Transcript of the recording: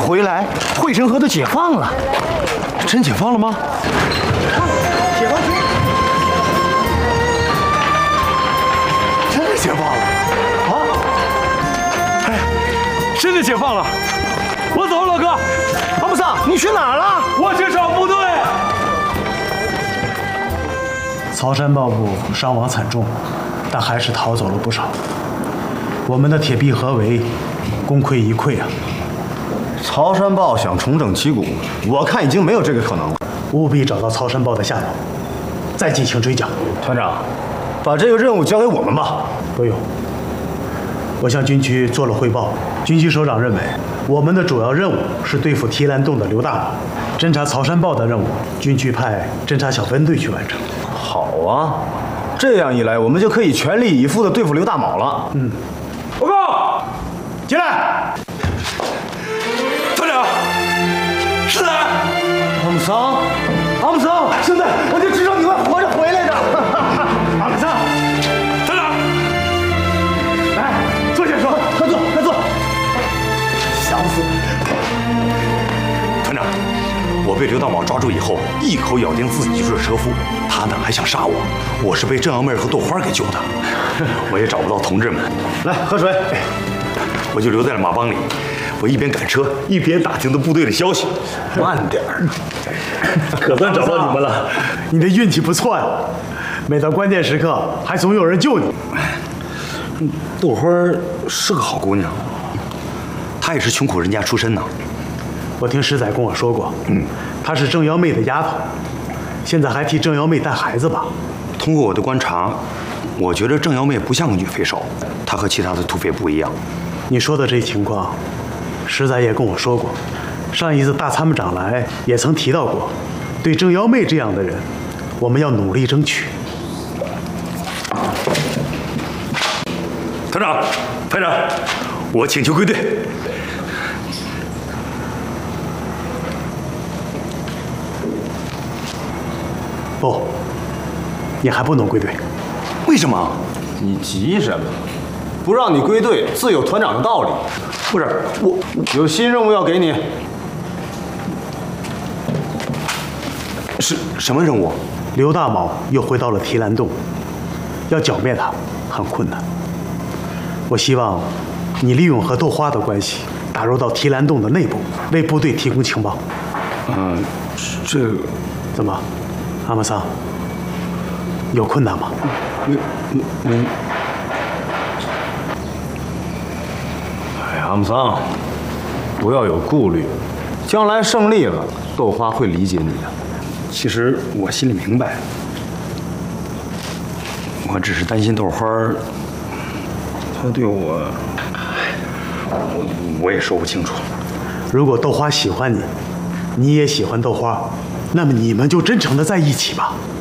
回来，汇成河都解放了。 真解放了吗？ 解放军，真的解放了啊！ 哎，真的解放了！我走了，老哥。 阿姆桑，你去哪儿了？ 我去找部队。 曹山豹部伤亡惨重，但还是逃走了不少。我们的铁壁合围，功亏一篑啊！ 曹山豹想重整旗鼓，我看已经没有这个可能了。 务必找到曹山豹的下落，再进行追剿。 团长，把这个任务交给我们吧。 不用，我向军区做了汇报，军区首长认为我们的主要任务是对付提篮洞的刘大宝，侦察曹山豹的任务，军区派侦察小分队去完成。 好啊，这样一来，我们就可以全力以赴地对付刘大卯了。 报告， 进来。 团长，是的。 阿姆桑，阿姆桑，兄弟，我就知道你会活着回来的。阿姆桑， 团长， 来，坐下说，快坐，快坐。想死！ 团长，我被刘大宝抓住以后，一口咬定自己就是车夫，他呢还想杀我，我是被郑瑶妹和豆花给救的，我也找不到同志们， 来，喝水。 我就留在了马帮里。我一边赶车，一边打听着部队的消息。 慢点儿， 可算找到你们了。 你的运气不错呀，每到关键时刻还总有人救你。 豆花是个好姑娘，她也是穷苦人家出身呢。 我听师仔跟我说过，她是郑瑶妹的丫头，现在还替郑瑶妹带孩子吧？ 通过我的观察，我觉得郑瑶妹不像个女匪首，她和其他的土匪不一样。 你说的这情况，师仔也跟我说过，上一次大参谋长来也曾提到过，对郑瑶妹这样的人，我们要努力争取。 团长，排长，我请求归队。 不，你还不能归队。 为什么？ 你急什么？不让你归队，自有团长的道理。 不是我有新任务要给你。 是什么任务？ 刘大卯又回到了提篮洞，要剿灭他很困难。我希望你利用和豆花的关系，打入到提篮洞的内部，为部队提供情报。 这个怎么，阿姆桑，有困难吗？ 没。哎呀，阿姆桑，不要有顾虑，将来胜利了，豆花会理解你的。 其实我心里明白，我只是担心豆花儿，他对我也说不清楚。 如果豆花喜欢你，你也喜欢豆花，那么你们就真诚的在一起吧。